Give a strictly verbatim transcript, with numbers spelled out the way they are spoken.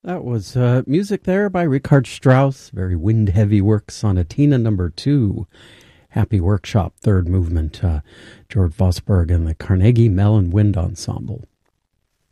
That was uh, music there by Richard Strauss, very wind-heavy work, Sonatina number two, Happy Workshop, third movement, uh, George Vosburgh and the Carnegie Mellon Wind Ensemble.